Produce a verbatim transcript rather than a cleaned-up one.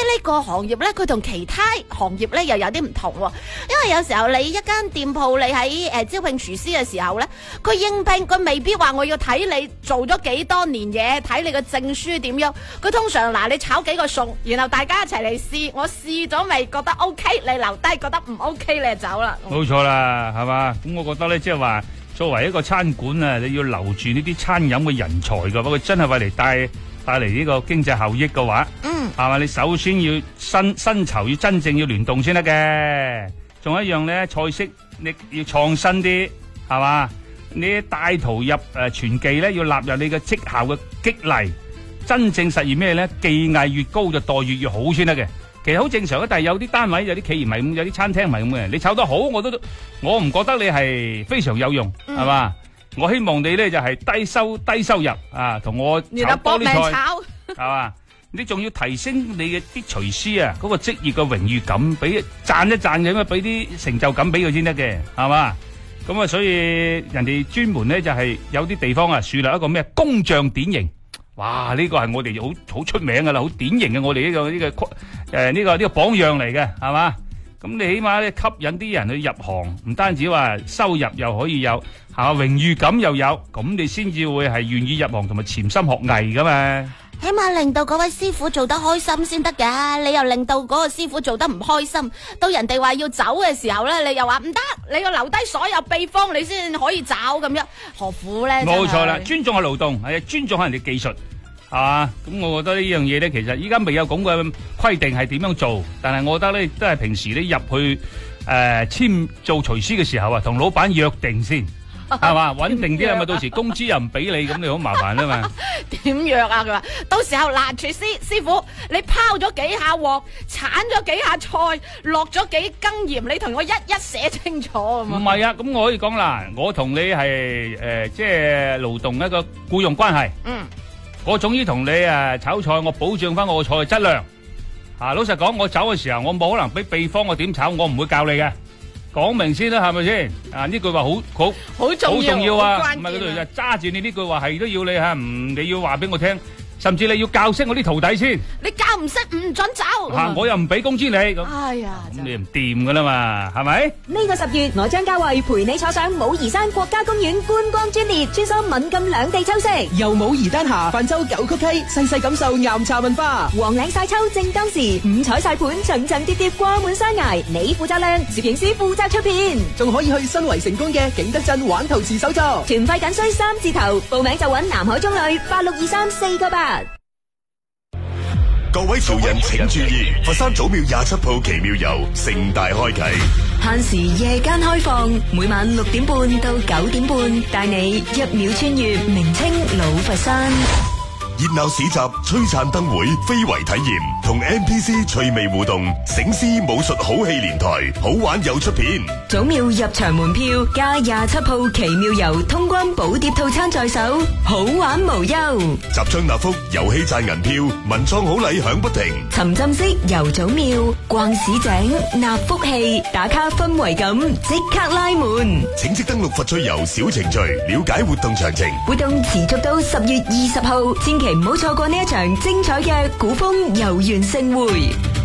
呢個行業咧，佢同其他行業咧又有啲唔同喎。因為有時候你一間店鋪，你喺誒招聘廚師嘅時候咧，佢應聘佢未必話我要睇你做咗幾多年嘢，睇你個證書點樣。佢通常嗱，你炒幾個餸，然後大家一齊嚟試，我試咗未覺得 OK，你留低，覺得唔 OK 你就走啦。 冇錯啦，係嘛？咁我覺得咧，即係話作為一個餐館啊，你要留住呢啲餐飲嘅人才嘅，不過真係為嚟帶帶嚟呢個經濟效益嘅話，嗯，係嘛？你首先要薪薪酬要真正要聯動先得嘅，仲有一樣咧，菜式你要創新啲，係嘛？你帶徒入誒傳技咧，要納入你嘅績效嘅激勵，真正實現咩咧？技藝越高就待遇越好先得嘅。其實好正常嘅，但係有啲單位、有啲企業唔係咁，有啲餐廳唔係咁嘅。你炒得好，我都我唔覺得你係非常有用，係嘛？我希望你咧就係低收低收入啊，同我炒多啲菜，係嘛？你仲要提升你嘅啲廚師啊，嗰個職業嘅榮譽感，俾讚一讚佢，咁啊俾啲成就感俾佢先得嘅，係嘛？咁啊，所以人哋專門咧就係有啲地方啊樹立一個咩工匠典型。哇！呢個係我哋好好出名噶啦，好典型嘅我哋呢個呢個誒呢個呢個榜樣嚟嘅，係嘛？咁你起碼咧吸引啲人去入行，唔單止話收入又可以有，吓榮譽感又有，咁你先至會係願意入行同埋潛心學藝噶嘛。 起碼令到嗰位師傅做得開心先得㗎，你又令到嗰個師傅做得唔開心，到人哋話要走嘅時候咧，你又話唔得，你要留低所有秘方，你先可以走咁樣，何苦咧？ 冇錯啦，尊重下勞動，係尊重下人哋技術，係嘛？咁我覺得呢樣嘢咧，其實依家未有咁嘅規定係點樣做，但係我覺得咧，都係平時你入去誒簽做廚師嘅時候啊，同老闆約定先。係嘛，穩定啲啊嘛，到時工資又唔俾你，咁你好麻煩啊嘛。 點約啊？佢話到時候嗱，廚師師傅，你拋咗幾下鑊，鏟咗幾下菜，落咗幾羹鹽，你同我一一寫清楚咁啊。唔係啊，咁我可以講啦，我同你係誒即係勞動一個僱傭關係。嗯。我總之同你誒炒菜，我保障翻我個菜嘅質量。啊，老實講，我走嘅時候，我冇可能俾秘方我點炒，我唔會教你嘅。講明先啦，係咪先？啊，呢句話好好好重要啊！唔係嗰度就揸住你呢句話係都要你吓，唔你要話俾我聽，甚至你要教識我啲徒弟先。 你教唔識唔准走。 吓，我又唔俾工資你。咁， 哎呀， 咁你唔掂噶啦嘛，係咪？ 呢個十月，我將嘉慧陪你坐上武夷山國家公園觀光專列，穿梭閩贛兩地秋色， 由武夷丹霞泛舟九曲溪，細細感受岩茶文化。 黃嶺晒秋正當時，五彩晒盤層層疊疊掛滿山崖，你負責靚，攝影師負責出片， 仲可以去新圍成功嘅景德鎮玩陶瓷手作。 團費僅需三字頭，報名就揾南海中旅八六二三四個八。 各位潮人請注意，佛山祖廟廿七鋪奇妙遊盛大開啟， 限時夜間開放，每晚六點半到九點半，帶你一秒穿越明清老佛山。 熱鬧市集、璀璨燈會、非遺體驗同 N P C 趣味互動，醒獅武術好戲連台，好玩又出片。 祖廟入場門票加廿七鋪奇妙遊通關寶碟套餐在手，好玩無憂。 集章納福，遊戲賺銀票，文創好禮響不停。 沉浸式遊祖廟，逛市井納福氣，打卡氛圍感，即刻拉門。 請即登錄佛趣遊小程序，了解活動詳情。 活動持續到十月二十號，千祈唔好錯過呢一場精彩嘅古風遊園盛會。